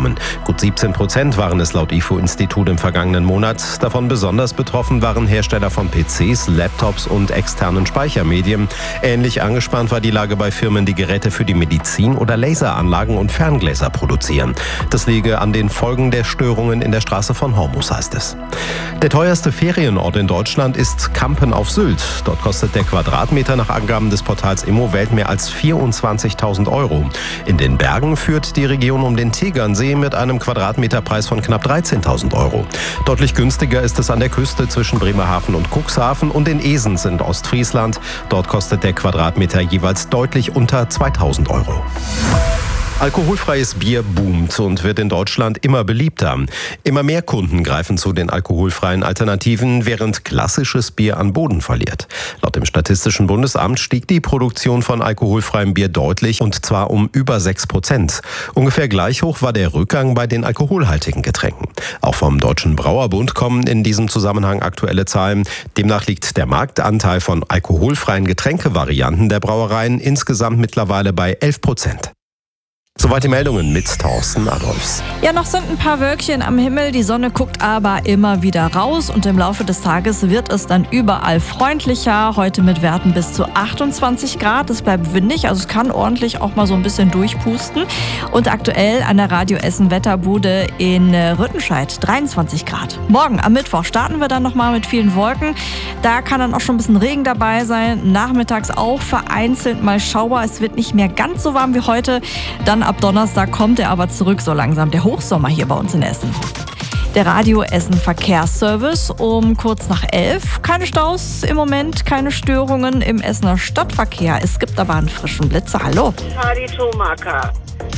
bekommen. Gut 17% waren es laut IFO-Institut im vergangenen Monat. Davon besonders betroffen waren Hersteller von PCs, Laptops und externen Speichermedien. Ähnlich angespannt war die Lage bei Firmen, die Geräte für die Medizin oder Laseranlagen und Ferngläser produzieren. Das liege an den Folgen der Störungen in der Straße von Hormuz, heißt es. Der teuerste Ferienort in Deutschland ist Kampen auf Sylt. Dort kostet der Quadratmeter nach Angaben des Portals Immowelt mehr als 24.000 €. In den Bergen führt die Region um den Tegernsee mit einem Quadratmeterpreis von knapp 13.000 €. Deutlich günstiger ist es an der Küste zwischen Bremerhaven und Cuxhaven und in Esens in Ostfriesland. Dort kostet der Quadratmeter jeweils deutlich unter 2.000 €. Alkoholfreies Bier boomt und wird in Deutschland immer beliebter. Immer mehr Kunden greifen zu den alkoholfreien Alternativen, während klassisches Bier an Boden verliert. Laut dem Statistischen Bundesamt stieg die Produktion von alkoholfreiem Bier deutlich, und zwar um über 6%. Ungefähr gleich hoch war der Rückgang bei den alkoholhaltigen Getränken. Auch vom Deutschen Brauerbund kommen in diesem Zusammenhang aktuelle Zahlen. Demnach liegt der Marktanteil von alkoholfreien Getränkevarianten der Brauereien insgesamt mittlerweile bei 11%. Soweit die Meldungen mit Thorsten Adolfs. Ja, noch sind ein paar Wölkchen am Himmel. Die Sonne guckt aber immer wieder raus und im Laufe des Tages wird es dann überall freundlicher. Heute mit Werten bis zu 28 Grad. Es bleibt windig, also es kann ordentlich auch mal so ein bisschen durchpusten. Und aktuell an der Radio Essen Wetterbude in Rüttenscheid 23 Grad. Morgen am Mittwoch starten wir dann nochmal mit vielen Wolken. Da kann dann auch schon ein bisschen Regen dabei sein. Nachmittags auch vereinzelt mal Schauer. Es wird nicht mehr ganz so warm wie heute. Dann ab Donnerstag kommt er aber zurück so langsam, der Hochsommer hier bei uns in Essen. Der Radio Essen Verkehrsservice um kurz nach 11. Keine Staus im Moment, keine Störungen im Essener Stadtverkehr. Es gibt aber einen frischen Blitzer. Hallo. Hadi Tomaka.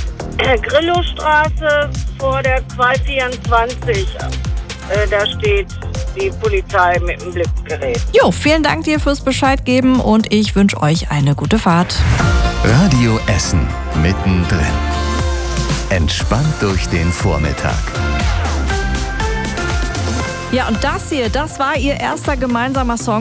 Grillowstraße vor der 224. Da steht die Polizei mit dem Blitzgerät. Jo, vielen Dank dir fürs Bescheid geben und ich wünsche euch eine gute Fahrt. Radio Essen mittendrin. Entspannt durch den Vormittag. Ja, und das hier, das war ihr erster gemeinsamer Song.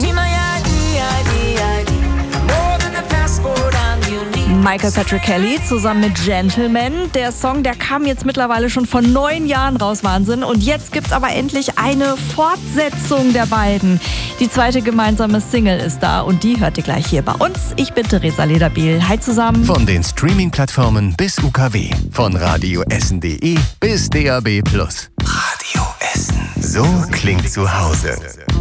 Michael Patrick Kelly zusammen mit Gentleman. Der Song, der kam jetzt mittlerweile schon vor 9 Jahren raus, Wahnsinn. Und jetzt gibt's aber endlich eine Fortsetzung der beiden. Die zweite gemeinsame Single ist da und die hört ihr gleich hier bei uns. Ich bin Theresa Lederbiel. Hi zusammen. Von den Streaming-Plattformen bis UKW. Von radioessen.de bis DAB+. Radio Essen. So klingt zu Hause.